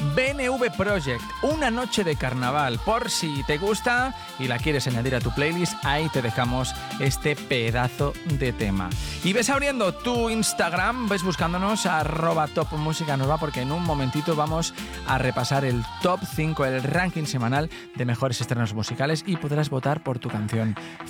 BNV Project, Una noche de carnaval. Por si te gusta y la quieres añadir a tu playlist, ahí te dejamos este pedazo de tema. Y ves abriendo tu Instagram, ves buscándonos @Top Música Nueva, porque en un momentito vamos a repasar el top 5, el ranking semanal de mejores estrenos musicales, y podrás votar por tu canción